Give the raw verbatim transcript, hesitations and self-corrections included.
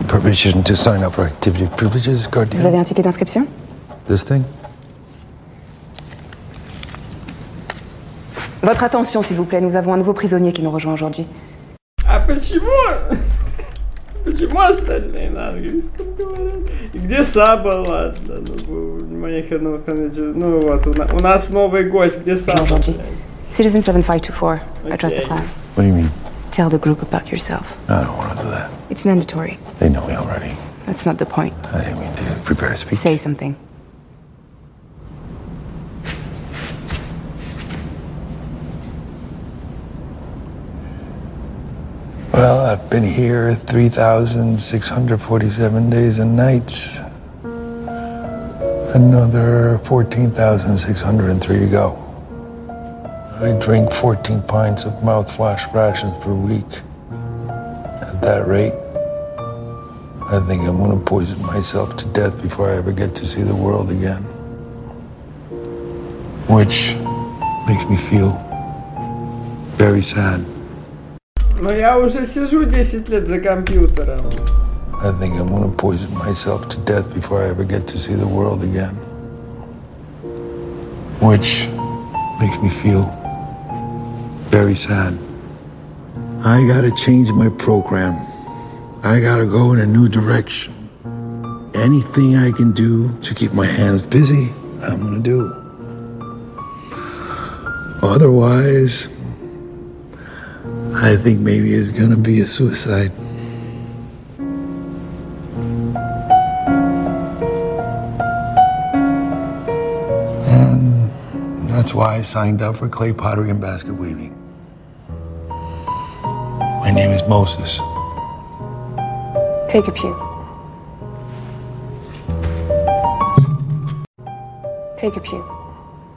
permission to sign up for activity privileges, Guardian. Vous avez un ticket d'inscription? This thing? Votre attention, s'il vous plaît. Nous avons un nouveau prisonnier qui nous rejoint aujourd'hui. А почему? Почему остальные на английском говорят? И где Саба? Ладно, ну, внимание, ну вот, у нас новый гость, где Саба? Citizen seven five two four, address the class. What do you mean? Tell the group about yourself. I don't want to do that. It's mandatory. They know me already. That's not the point. I didn't mean to prepare a speech. Say something. Well, I've been here three thousand six hundred forty-seven days and nights. Another fourteen thousand six hundred three to go. I drink fourteen pints of mouthwash rations per week. At that rate, I think I'm gonna poison myself to death before I ever get to see the world again. Which makes me feel very sad. Но я уже сижу десять лет за компьютером. I think I'm gonna poison myself to death before I ever get to see the world again. Which makes me feel very sad. I gotta change my program. I gotta go in a new direction. Anything I can do to keep my hands busy, I'm gonna do. Otherwise, I think maybe it's gonna be a suicide. And that's why I signed up for clay pottery and basket weaving. My name is Moses. Take a pew. Take a pew.